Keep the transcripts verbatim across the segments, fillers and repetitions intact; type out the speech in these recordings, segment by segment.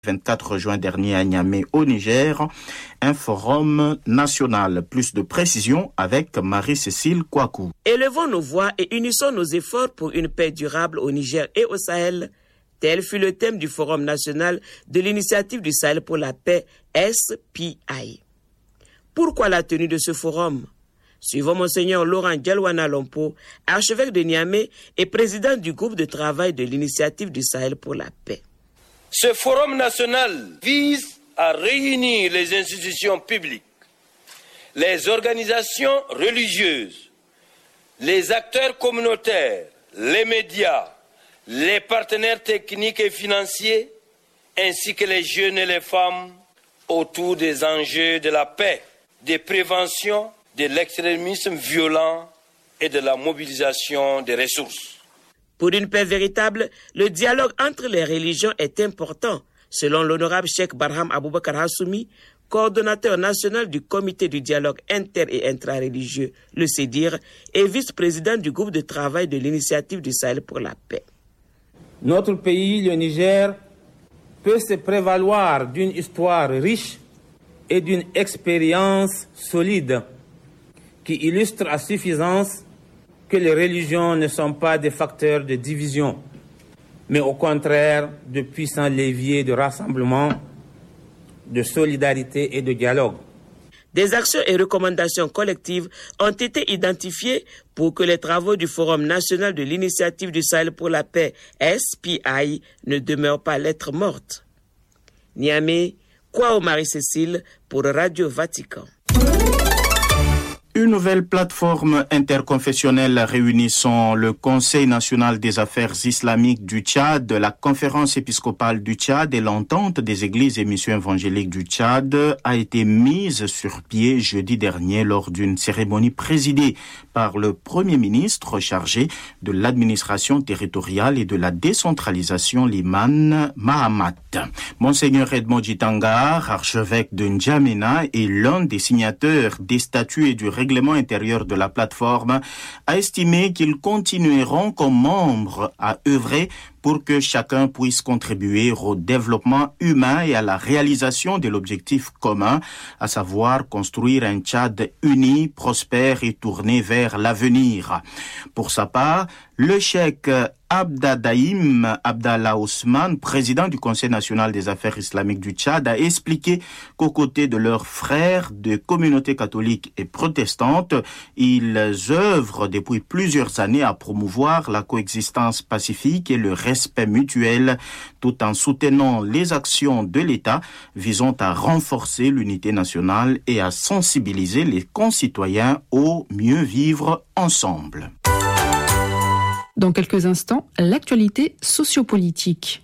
vingt-quatre juin dernier à Niamey au Niger, un forum national. Plus de précision avec Marie-Cécile Kouakou. Élevons nos voix et unissons nos efforts pour une paix durable au Niger et au Sahel. Tel fut le thème du Forum national de l'initiative du Sahel pour la paix, S P I. Pourquoi la tenue de ce forum? Suivons Monseigneur Laurent Dialwana Lompo, archevêque de Niamey et président du groupe de travail de l'initiative du Sahel pour la paix. Ce forum national vise à réunir les institutions publiques, les organisations religieuses, les acteurs communautaires, les médias, les partenaires techniques et financiers, ainsi que les jeunes et les femmes autour des enjeux de la paix, des préventions, de l'extrémisme violent et de la mobilisation des ressources. Pour une paix véritable, le dialogue entre les religions est important, selon l'honorable Cheikh Barham Aboubakar Hassoumi, coordonnateur national du comité du dialogue inter- et intra-religieux, le CEDIR, et vice-président du groupe de travail de l'initiative du Sahel pour la paix. Notre pays, le Niger, peut se prévaloir d'une histoire riche et d'une expérience solide qui illustre à suffisance que les religions ne sont pas des facteurs de division, mais au contraire de puissants leviers de rassemblement, de solidarité et de dialogue. Des actions et recommandations collectives ont été identifiées pour que les travaux du Forum national de l'initiative du Sahel pour la paix, S P I, ne demeurent pas lettre morte. Niamey, Kwao Marie-Cécile pour Radio Vatican. Une nouvelle plateforme interconfessionnelle réunissant le Conseil national des affaires islamiques du Tchad, la Conférence épiscopale du Tchad et l'entente des églises et missions évangéliques du Tchad a été mise sur pied jeudi dernier lors d'une cérémonie présidée par le Premier ministre chargé de l'administration territoriale et de la décentralisation, Liman Mahamat. Monseigneur Edmond Djitangar, archevêque de N'Djamena et l'un des signataires des statuts et du règlement intérieur de la plateforme, a estimé qu'ils continueront comme membres à œuvrer pour que chacun puisse contribuer au développement humain et à la réalisation de l'objectif commun, à savoir construire un Tchad uni, prospère et tourné vers l'avenir. Pour sa part, le cheikh Abdadaïm Abdallah Ousmane, président du Conseil national des affaires islamiques du Tchad, a expliqué qu'aux côtés de leurs frères de communautés catholiques et protestantes, ils œuvrent depuis plusieurs années à promouvoir la coexistence pacifique et le respect mutuel, tout en soutenant les actions de l'État visant à renforcer l'unité nationale et à sensibiliser les concitoyens au mieux vivre ensemble. Dans quelques instants, l'actualité sociopolitique.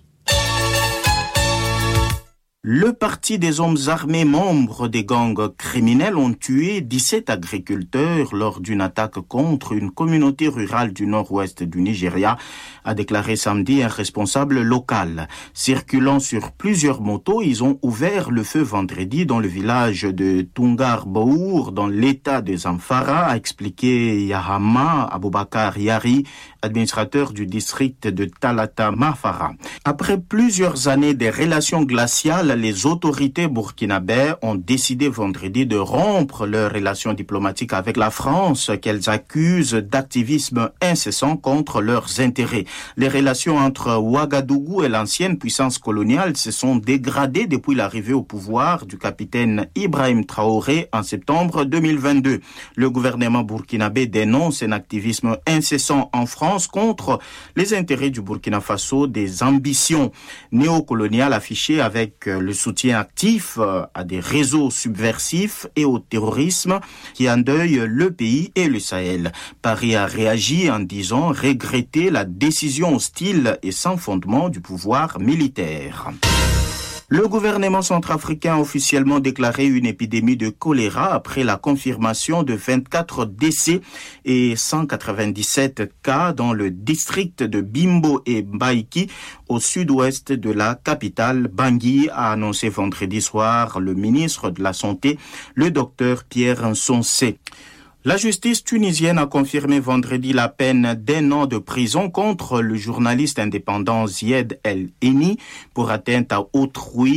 Le parti des hommes armés membres des gangs criminels ont tué dix-sept agriculteurs lors d'une attaque contre une communauté rurale du nord-ouest du Nigeria, a déclaré samedi un responsable local. Circulant sur plusieurs motos, ils ont ouvert le feu vendredi dans le village de Tungar Bour, dans l'état de Zamfara, a expliqué Yahama Aboubakar Yari, administrateur du district de Talata Mafara. Après plusieurs années de relations glaciales, les autorités burkinabè ont décidé vendredi de rompre leurs relations diplomatiques avec la France, qu'elles accusent d'activisme incessant contre leurs intérêts. Les relations entre Ouagadougou et l'ancienne puissance coloniale se sont dégradées depuis l'arrivée au pouvoir du capitaine Ibrahim Traoré en septembre deux mille vingt-deux. Le gouvernement burkinabè dénonce un activisme incessant en France contre les intérêts du Burkina Faso, des ambitions néocoloniales affichées avec le soutien actif à des réseaux subversifs et au terrorisme qui endeuillent le pays et le Sahel. Paris a réagi en disant regretter la décision hostile et sans fondement du pouvoir militaire. Le gouvernement centrafricain a officiellement déclaré une épidémie de choléra après la confirmation de vingt-quatre décès et cent quatre-vingt-dix-sept cas dans le district de Bimbo et Mbaïki, au sud-ouest de la capitale. Bangui, a annoncé vendredi soir le ministre de la Santé, le docteur Pierre Nsonse. La justice tunisienne a confirmé vendredi la peine d'un an de prison contre le journaliste indépendant Zied El Henni pour atteinte à autrui